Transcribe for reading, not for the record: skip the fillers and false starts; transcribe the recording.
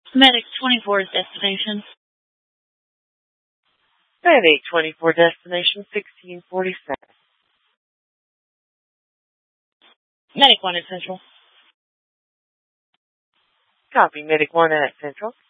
Medic 24's destination. Medic 24 destination 1647. Medic 1 at Central. Copy, Medic 1 at Central.